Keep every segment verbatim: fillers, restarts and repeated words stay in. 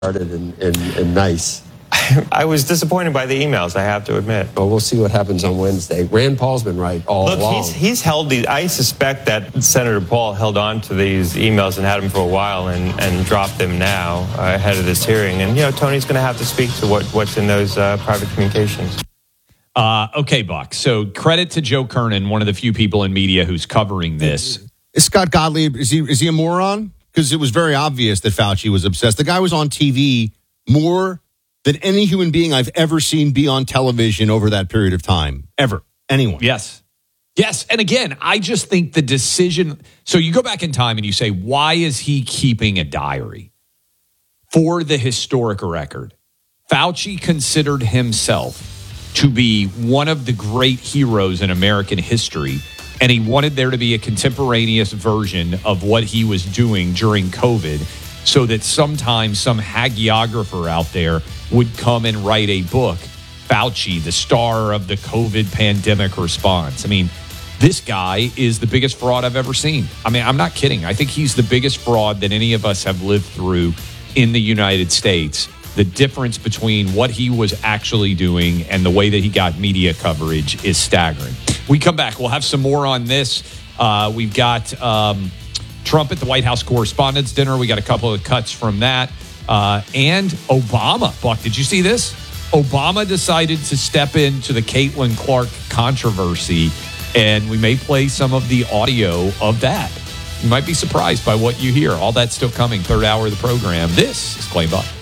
started and, and, and nice. I was disappointed by the emails, I have to admit. But we'll see what happens on Wednesday. Rand Paul's been right all Look, along. He's, he's held these. I suspect that Senator Paul held on to these emails and had them for a while and, and dropped them now uh, ahead of this hearing. And, you know, Tony's going to have to speak to what, what's in those uh, private communications. Uh, okay, Buck. So credit to Joe Kernan, one of the few people in media who's covering this. Is Scott Gottlieb, is he, is he a moron? Because it was very obvious that Fauci was obsessed. The guy was on T V more than any human being I've ever seen be on television over that period of time. Ever. Anyone. Yes. Yes. And again, I just think the decision. So you go back in time and you say, why is he keeping a diary? For the historic record, Fauci considered himself to be one of the great heroes in American history. And he wanted there to be a contemporaneous version of what he was doing during COVID so that sometimes some hagiographer out there would come and write a book, Fauci, the star of the COVID pandemic response. I mean, this guy is the biggest fraud I've ever seen. I mean, I'm not kidding. I think he's the biggest fraud that any of us have lived through in the United States. The difference between what he was actually doing and the way that he got media coverage is staggering. We come back. We'll have some more on this. Uh, we've got um, Trump at the White House Correspondents' Dinner. We got a couple of cuts from that. Uh, and Obama. Buck, did you see this? Obama decided to step into the Caitlin Clark controversy, and we may play some of the audio of that. You might be surprised by what you hear. All that's still coming. Third hour of the program. This is Clay Buck.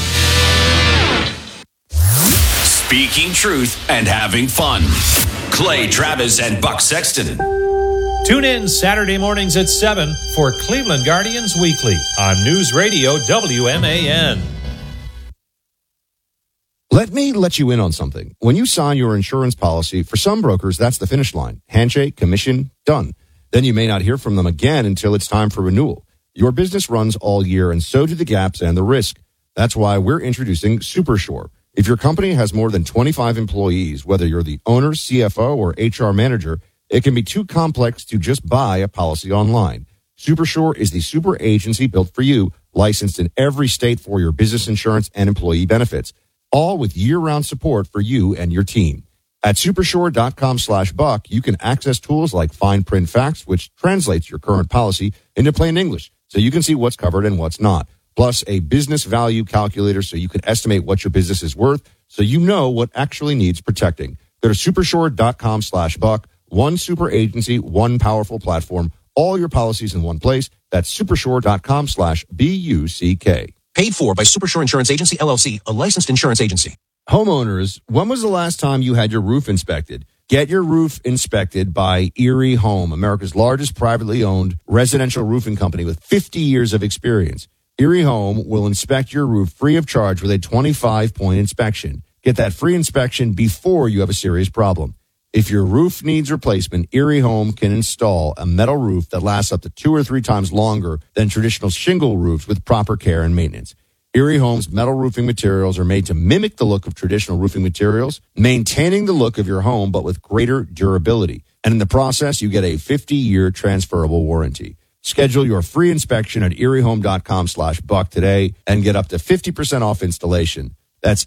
Speaking truth and having fun. Clay Travis and Buck Sexton. Tune in Saturday mornings at seven for Cleveland Guardians Weekly on News Radio W M A N. Let me let you in on something. When you sign your insurance policy, for some brokers, that's the finish line. Handshake, commission, done. Then you may not hear from them again until it's time for renewal. Your business runs all year, and so do the gaps and the risk. That's why we're introducing SuperSure. If your company has more than twenty-five employees, whether you're the owner, C F O, or H R manager, it can be too complex to just buy a policy online. SuperSure is the super agency built for you, licensed in every state for your business insurance and employee benefits, all with year-round support for you and your team. At supersure.com slash buck, you can access tools like Fine Print Facts, which translates your current policy into plain English, so you can see what's covered and what's not. Plus a business value calculator so you can estimate what your business is worth so you know what actually needs protecting. Go to supersure.com slash buck. One super agency, one powerful platform, all your policies in one place. That's supersure.com slash B-U-C-K. Paid for by Supersure Insurance Agency, L L C, a licensed insurance agency. Homeowners, when was the last time you had your roof inspected? Get your roof inspected by Erie Home, America's largest privately owned residential roofing company with fifty years of experience. Erie Home will inspect your roof free of charge with a twenty-five point inspection. Get that free inspection before you have a serious problem. If your roof needs replacement, Erie Home can install a metal roof that lasts up to two or three times longer than traditional shingle roofs with proper care and maintenance. Erie Home's metal roofing materials are made to mimic the look of traditional roofing materials, maintaining the look of your home but with greater durability. And in the process, you get a fifty-year transferable warranty. Schedule your free inspection at eriehome.com slash buck today and get up to fifty percent off installation. That's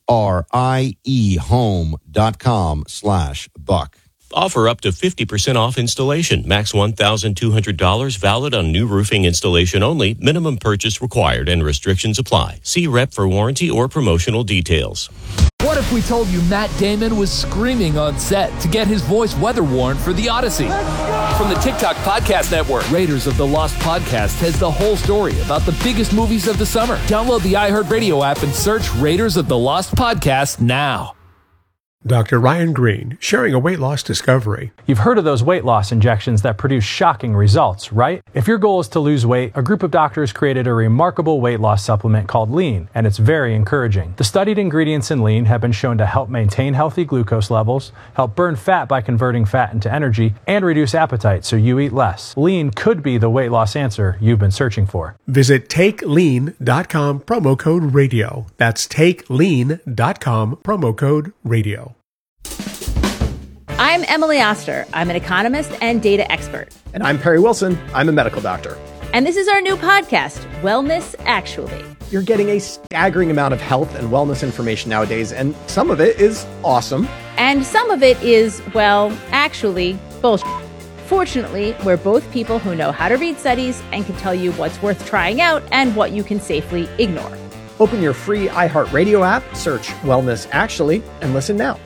E-R-I-E home.com slash buck. Offer up to fifty percent off installation. Max one thousand two hundred dollars. Valid on new roofing installation only. Minimum purchase required and restrictions apply. See rep for warranty or promotional details. What if we told you Matt Damon was screaming on set to get his voice weather-worn for The Odyssey? From the TikTok Podcast Network, Raiders of the Lost Podcast has the whole story about the biggest movies of the summer. Download the iHeartRadio app and search Raiders of the Lost Podcast now. Doctor Ryan Green, sharing a weight loss discovery. You've heard of those weight loss injections that produce shocking results, right? If your goal is to lose weight, a group of doctors created a remarkable weight loss supplement called Lean, and it's very encouraging. The studied ingredients in Lean have been shown to help maintain healthy glucose levels, help burn fat by converting fat into energy, and reduce appetite so you eat less. Lean could be the weight loss answer you've been searching for. Visit take lean dot com, promo code radio. That's take lean dot com, promo code radio. I'm Emily Oster. I'm an economist and data expert. And I'm Perry Wilson. I'm a medical doctor. And this is our new podcast, Wellness Actually. You're getting a staggering amount of health and wellness information nowadays, and some of it is awesome. And some of it is, well, actually, bullshit. Fortunately, we're both people who know how to read studies and can tell you what's worth trying out and what you can safely ignore. Open your free iHeartRadio app, search Wellness Actually, and listen now.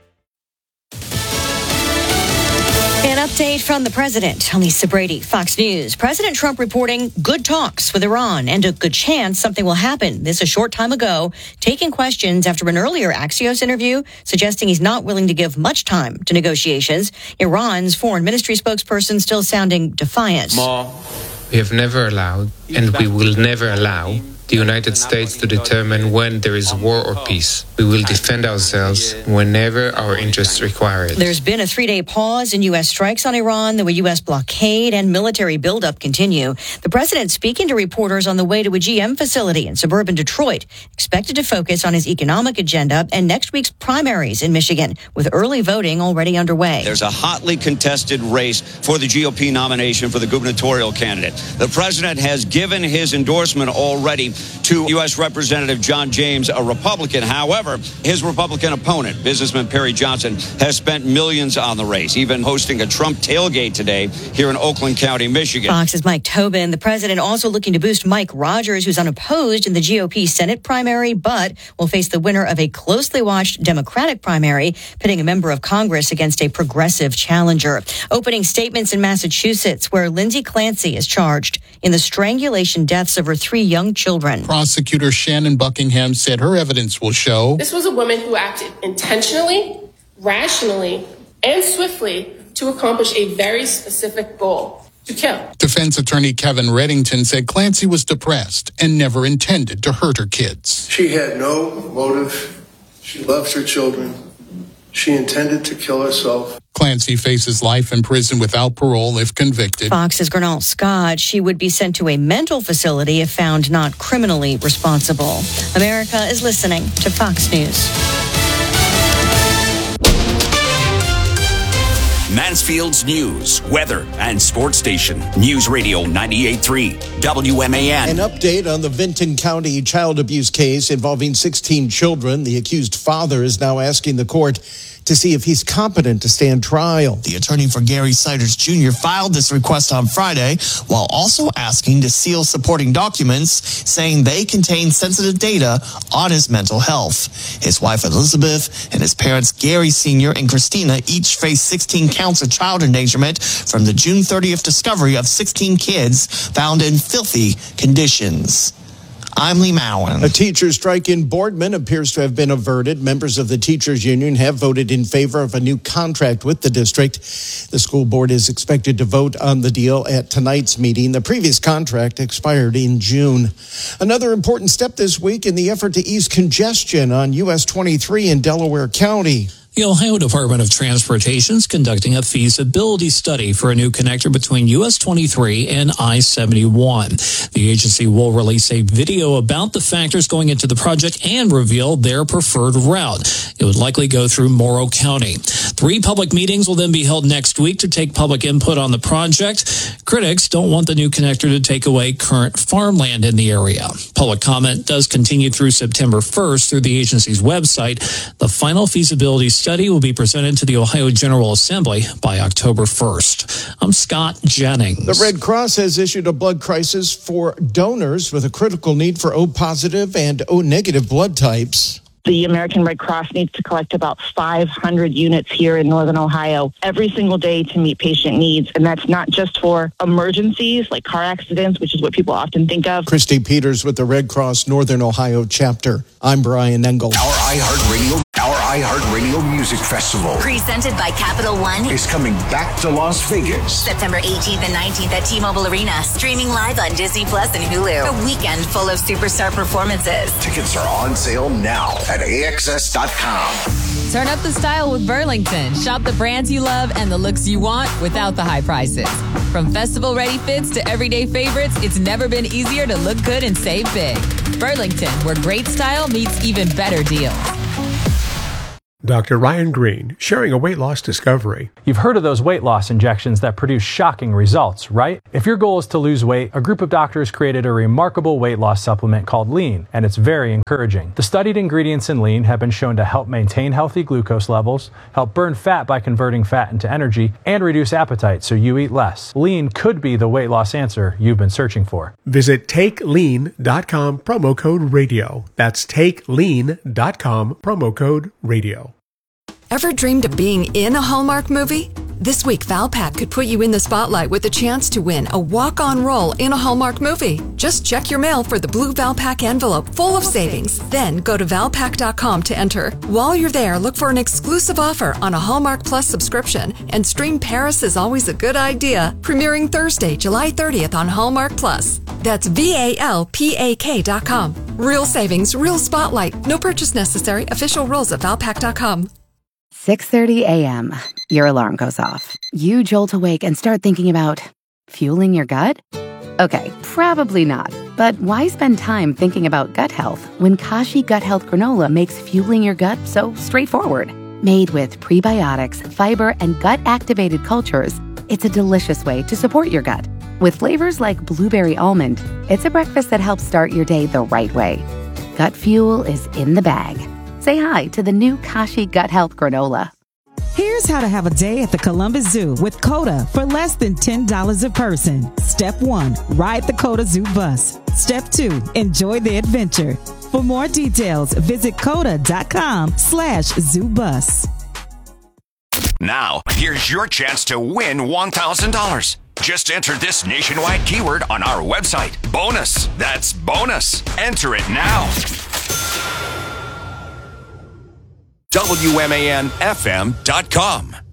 An update from the president. Lisa Brady, Fox News. President Trump reporting good talks with Iran and a good chance something will happen. This a short time ago, taking questions after an earlier Axios interview suggesting he's not willing to give much time to negotiations. Iran's foreign ministry spokesperson still sounding defiant. More. We have never allowed, and we will never allow, the United States to determine when there is war or peace. We will defend ourselves whenever our interests require it. There's been a three-day pause in U S strikes on Iran. The U S blockade and military buildup continue. The president speaking to reporters on the way to a G M facility in suburban Detroit, expected to focus on his economic agenda and next week's primaries in Michigan, with early voting already underway. There's a hotly contested race for the G O P nomination for the gubernatorial candidate. The president has given his endorsement already to U S Representative John James, a Republican. However, his Republican opponent, businessman Perry Johnson, has spent millions on the race, even hosting a Trump tailgate today here in Oakland County, Michigan. Fox's Mike Tobin. The president also looking to boost Mike Rogers, who's unopposed in the G O P Senate primary, but will face the winner of a closely watched Democratic primary, pitting a member of Congress against a progressive challenger. Opening statements in Massachusetts, where Lindsay Clancy is charged in the strangulation deaths of her three young children. Prosecutor Shannon Buckingham said her evidence will show this was a woman who acted intentionally, rationally, and swiftly to accomplish a very specific goal: to kill. Defense attorney Kevin Reddington said Clancy was depressed and never intended to hurt her kids. She had no motive. She loves her children. She intended to kill herself. Clancy faces life in prison without parole if convicted. Fox's Gernal Scott. She would be sent to a mental facility if found not criminally responsible. America is listening to Fox News. Mansfield's news, weather, and sports station. News Radio ninety-eight point three, W M A N. An update on the Vinton County child abuse case involving sixteen children. The accused father is now asking the court to see if he's competent to stand trial. The attorney for Gary Siders Junior filed this request on Friday, while also asking to seal supporting documents saying they contain sensitive data on his mental health. His wife Elizabeth and his parents Gary Senior and Christina each face sixteen counts of child endangerment from the June thirtieth discovery of sixteen kids found in filthy conditions. I'm Lee Mowen. A teacher strike in Boardman appears to have been averted. Members of the teachers union have voted in favor of a new contract with the district. The school board is expected to vote on the deal at tonight's meeting. The previous contract expired in June. Another important step this week in the effort to ease congestion on U S twenty-three in Delaware County. The Ohio Department of Transportation is conducting a feasibility study for a new connector between U S twenty-three and I seventy-one. The agency will release a video about the factors going into the project and reveal their preferred route. It would likely go through Morrow County. Three public meetings will then be held next week to take public input on the project. Critics don't want the new connector to take away current farmland in the area. Public comment does continue through September first through the agency's website. The final feasibility study study will be presented to the Ohio General Assembly by October first. I'm Scott Jennings. The Red Cross has issued a blood crisis for donors with a critical need for O positive and O negative blood types. The American Red Cross needs to collect about five hundred units here in Northern Ohio every single day to meet patient needs. And that's not just for emergencies like car accidents, which is what people often think of. Christy Peters with the Red Cross Northern Ohio chapter. I'm Brian Engel. Our iHeartRadio, our iHeartRadio Music Festival, presented by Capital One, is coming back to Las Vegas. September eighteenth and nineteenth at T-Mobile Arena. Streaming live on Disney Plus and Hulu. A weekend full of superstar performances. Tickets are on sale now at A X S dot com. Turn up the style with Burlington. Shop the brands you love and the looks you want without the high prices. From festival-ready fits to everyday favorites, it's never been easier to look good and save big. Burlington, where great style meets even better deals. Doctor Ryan Green, sharing a weight loss discovery. You've heard of those weight loss injections that produce shocking results, right? If your goal is to lose weight, a group of doctors created a remarkable weight loss supplement called Lean, and it's very encouraging. The studied ingredients in Lean have been shown to help maintain healthy glucose levels, help burn fat by converting fat into energy, and reduce appetite so you eat less. Lean could be the weight loss answer you've been searching for. Visit take lean dot com, promo code radio. That's take lean dot com, promo code radio. Ever dreamed of being in a Hallmark movie? This week, Valpak could put you in the spotlight with a chance to win a walk-on role in a Hallmark movie. Just check your mail for the blue Valpak envelope full of savings. Then go to valpak dot com to enter. While you're there, look for an exclusive offer on a Hallmark Plus subscription and stream Paris is Always a Good Idea, premiering Thursday, July thirtieth on Hallmark Plus. That's V A L P A K dot com. Real savings, real spotlight. No purchase necessary. Official rules at valpak dot com. six thirty a.m. Your alarm goes off. You jolt awake and start thinking about fueling your gut? Okay, probably not. But why spend time thinking about gut health when Kashi Gut Health Granola makes fueling your gut so straightforward? Made with prebiotics, fiber, and gut-activated cultures, it's a delicious way to support your gut. With flavors like blueberry almond, it's a breakfast that helps start your day the right way. Gut fuel is in the bag. Say hi to the new Kashi Gut Health Granola. Here's how to have a day at the Columbus Zoo with COTA for less than ten dollars a person. Step one, ride the COTA Zoo bus. Step two, enjoy the adventure. For more details, visit COTA dot com slash zoo bus. Now, here's your chance to win one thousand dollars. Just enter this nationwide keyword on our website. Bonus. That's bonus. Enter it now. W M A N F M dot com.